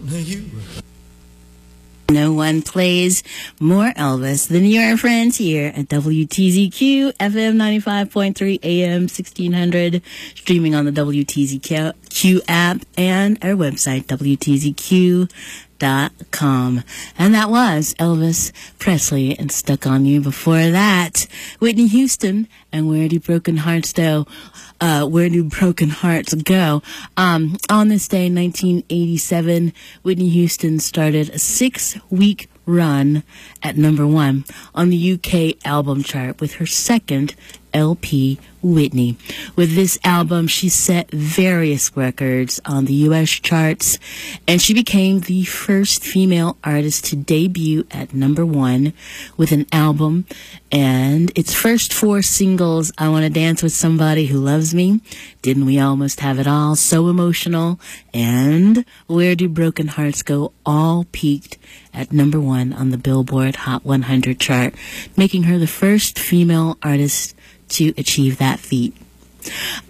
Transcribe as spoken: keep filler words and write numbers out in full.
you. No one plays more Elvis than your friends here at W T Z Q, F M ninety-five point three, A M sixteen hundred, streaming on the W T Z Q app and our website, W T Z Q dot com. And that was Elvis Presley and Stuck on You. Before that, Whitney Houston and Where Do Broken Hearts Go? Uh, Where Do Broken Hearts Go? Um, on this day in nineteen eighty-seven, Whitney Houston started a six-week run at number one on the U K album chart with her second L P, Whitney. With this album, she set various records on the U S charts, and she became the first female artist to debut at number one with an album. And its first four singles, I Want to Dance with Somebody Who Loves Me, Didn't We Almost Have It All, So Emotional, and Where Do Broken Hearts Go, all peaked at number one on the Billboard Hot one hundred chart, making her the first female artist to achieve that feat.